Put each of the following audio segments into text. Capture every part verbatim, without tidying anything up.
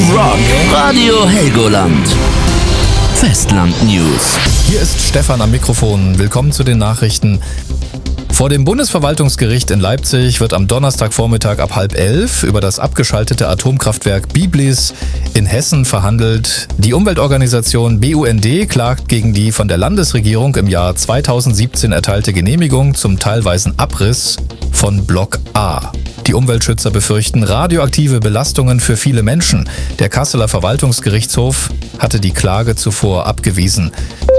Rock Radio Helgoland. Festland News. Hier ist Stefan am Mikrofon. Willkommen zu den Nachrichten. Vor dem Bundesverwaltungsgericht in Leipzig wird am Donnerstagvormittag ab halb elf über das abgeschaltete Atomkraftwerk Biblis in Hessen verhandelt. Die Umweltorganisation B U N D klagt gegen die von der Landesregierung im Jahr zweitausendsiebzehn erteilte Genehmigung zum teilweisen Abriss von Block A. Die Umweltschützer befürchten radioaktive Belastungen für viele Menschen. Der Kasseler Verwaltungsgerichtshof hatte die Klage zuvor abgewiesen.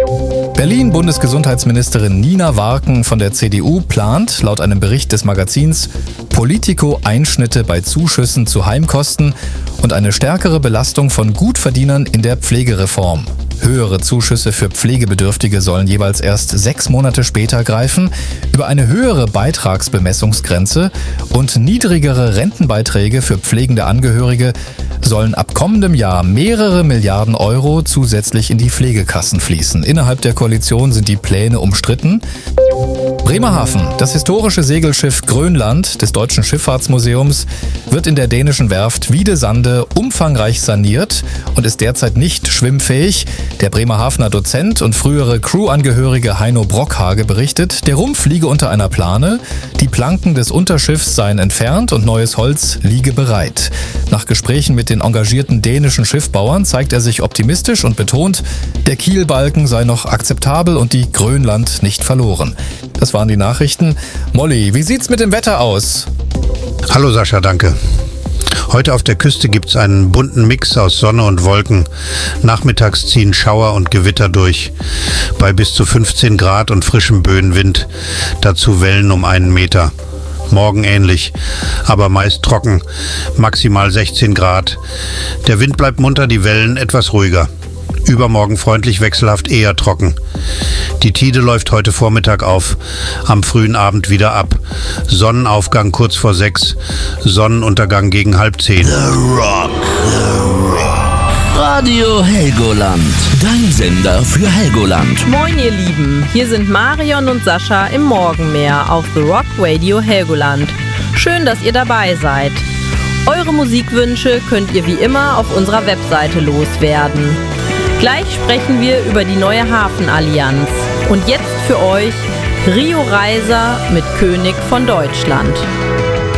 Berlin-Bundesgesundheitsministerin Nina Warken von der C D U plant, laut einem Bericht des Magazins, Politico Einschnitte bei Zuschüssen zu Heimkosten und eine stärkere Belastung von Gutverdienern in der Pflegereform. Höhere Zuschüsse für Pflegebedürftige sollen jeweils erst sechs Monate später greifen. Über eine höhere Beitragsbemessungsgrenze und niedrigere Rentenbeiträge für pflegende Angehörige sollen ab kommendem Jahr mehrere Milliarden Euro zusätzlich in die Pflegekassen fließen. Innerhalb der Koalition sind die Pläne umstritten. Bremerhaven, das historische Segelschiff Grönland des Deutschen Schifffahrtsmuseums, wird in der dänischen Werft Wiedesande umfangreich saniert und ist derzeit nicht schwimmfähig. Der Bremerhavener Dozent und frühere Crewangehörige Heino Brockhage berichtet, der Rumpf liege unter einer Plane, die Planken des Unterschiffs seien entfernt und neues Holz liege bereit. Nach Gesprächen mit den engagierten dänischen Schiffbauern zeigt er sich optimistisch und betont, der Kielbalken sei noch akzeptabel und die Grönland nicht verloren. Das waren die Nachrichten. Molly, wie sieht's mit dem Wetter aus? Hallo Sascha, danke. Heute auf der Küste gibt's einen bunten Mix aus Sonne und Wolken. Nachmittags ziehen Schauer und Gewitter durch. Bei bis zu fünfzehn Grad und frischem Böenwind. Dazu Wellen um einen Meter. Morgen ähnlich, aber meist trocken. Maximal sechzehn Grad. Der Wind bleibt munter, die Wellen etwas ruhiger. Übermorgen freundlich wechselhaft eher trocken. Die Tide läuft heute Vormittag auf, am frühen Abend wieder ab. Sonnenaufgang kurz vor sechs, Sonnenuntergang gegen halb zehn. The Rock, The Rock. Radio Helgoland, dein Sender für Helgoland. Moin ihr Lieben, hier sind Marion und Sascha im Morgenmeer auf The Rock Radio Helgoland. Schön, dass ihr dabei seid. Eure Musikwünsche könnt ihr wie immer auf unserer Webseite loswerden. Gleich sprechen wir über die neue Hafenallianz. Und jetzt für euch Rio Reiser mit König von Deutschland.